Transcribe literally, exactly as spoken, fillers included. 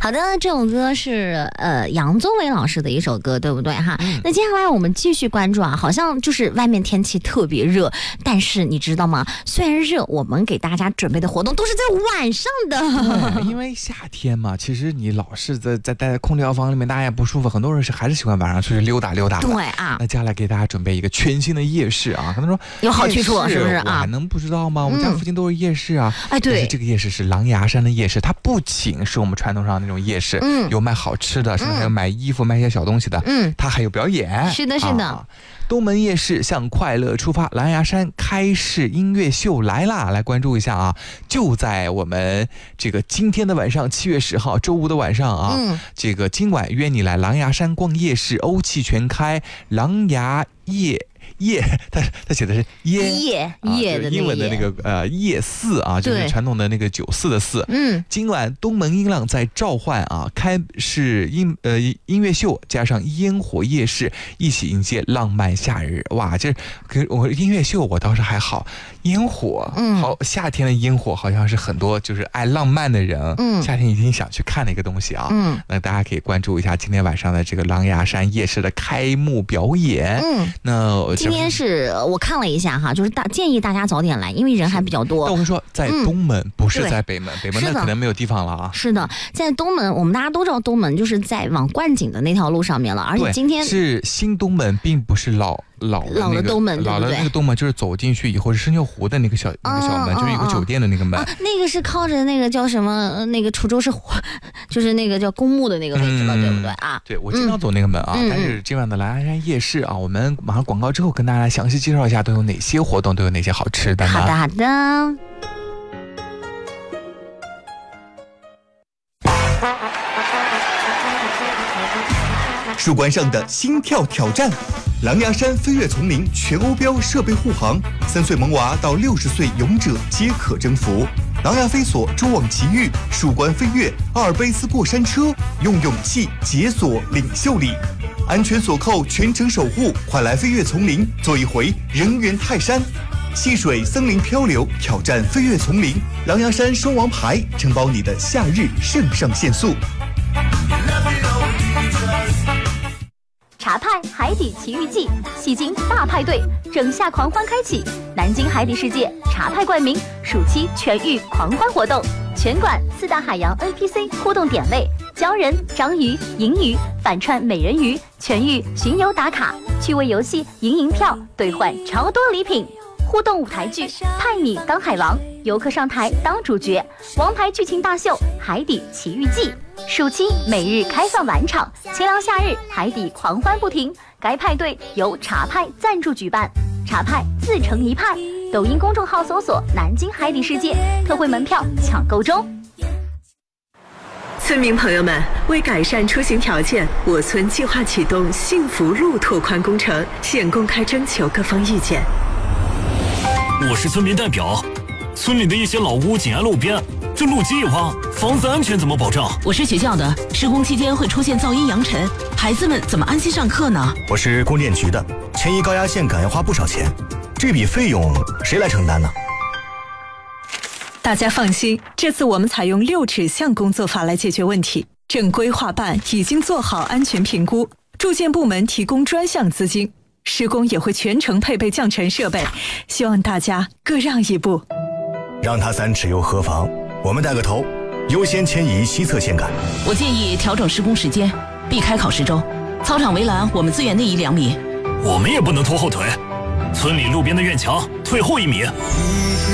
好的，这首歌是呃杨宗纬老师的一首歌，对不对哈？嗯、那接下来我们继续关注啊，好像就是外面天气特别热，但是你知道吗？虽然热，我们给大家准备的活动都是在晚上的。 因为夏天嘛，其实你老是在在待在空调房里面，大家也不舒服。很多人是还是喜欢晚上出去溜达溜达的。 对啊。 那接下来给大家准备一个全新的夜市啊，可能说有好去处是不是啊？ 我还能不知道吗？我们家附近都是夜市啊。 哎、嗯，对。 但是这个夜市是狼牙山的夜市，它不仅是我们传统上那种夜市，嗯，有卖好吃的，甚至还有买衣服、卖一些小东西的，嗯，它还有表演。 是的，是的。啊、 东门夜市向快乐出发，狼牙山开市音乐秀来啦！来关注一下啊！就在我们这个今天的晚上，七月十号周五的晚上啊，嗯、这个今晚约你来狼牙山逛夜市，欧气全开，狼牙夜。夜，他他写的是夜夜夜的、 啊、英文的那个呃夜四啊，就是传统的那个九四的四。嗯，今晚东门音浪在召唤啊，开是音呃音乐秀加上烟火夜市，一起迎接浪漫夏日。哇，这可我音乐秀我倒是还好，烟火，嗯，好夏天的烟火好像是很多就是爱浪漫的人，嗯，夏天一定想去看的一个东西啊。嗯，那大家可以关注一下今天晚上的这个狼牙山夜市的开幕表演。嗯，那。 今天是我看了一下哈，就是大建议大家早点来，因为人还比较多。 但我跟你说，在东门、嗯、不是在北门，北门那可能没有地方了啊。 是的，在东门，我们大家都知道东门就是在往观景的那条路上面了，而且今天是新东门，并不是老。老的、那个、 老的东门， 老的那个东门就是走进去以后是深秋湖的那个小、嗯、那个小门，就是有个酒店的那个门、 啊。那个是靠着那个叫什么？那个滁州市，就是那个叫公墓的那个位置了，嗯、对不对啊？ 对，我经常走那个门啊。嗯、但是今晚的狼牙山夜市啊，我们马上广告之后跟大家详细介绍一下都有哪些活动，都有哪些好吃的呢？ 好的，好的。 树冠上的心跳挑战，狼牙山飞跃丛林全欧标设备护航，三岁萌娃到六十岁勇者皆可征服。狼牙飞索蛛网奇遇，树冠飞跃，阿尔卑斯过山车，用勇气解锁领袖力，安全锁扣全程守护，快来飞跃丛林做一回人猿泰山。戏水森林漂流，挑战飞跃丛林，狼牙山双王牌承包你的夏日肾上腺素。 茶派海底奇遇记，戏精大派对，整夏狂欢开启！南京海底世界茶派冠名暑期全域狂欢活动，全馆四大海洋 N P C 互动点位，鲛人、章鱼、银鱼反串美人鱼，全域巡游打卡，趣味游戏赢银票兑换超多礼品。互动舞台剧派你当海王，游客上台当主角，王牌剧情大秀海底奇遇记。暑期每日开放晚场，清凉夏日海底狂欢不停。该派对由茶派赞助举办，茶派自成一派。抖音公众号搜索南京海底世界，特惠门票抢购中。 村民朋友们，为改善出行条件，我村计划启动幸福路拓宽工程，现公开征求各方意见。 我是村民代表，村里的一些老屋紧挨路边，这路基一挖，房子安全怎么保障？ 我是学校的，施工期间会出现噪音扬尘，孩子们怎么安心上课呢？ 我是供电局的，迁移高压线杆要花不少钱，这笔费用谁来承担呢？ 大家放心，这次我们采用六指向工作法来解决问题。正规划办已经做好安全评估，住建部门提供专项资金，施工也会全程配备降尘设备，希望大家各让一步。 让他三尺又何妨？我们带个头，优先迁移西侧线杆。 我建议调整施工时间，避开考试周。操场围栏我们最远内移两米。 我们也不能拖后腿，村里路边的院墙退后一米。